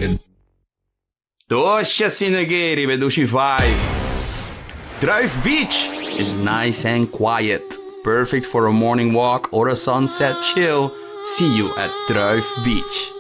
Tosha Sinagiri, veduši vibe. Druif Beach is nice and quiet. Perfect for a morning walk or a sunset chill. See you at Druif Beach.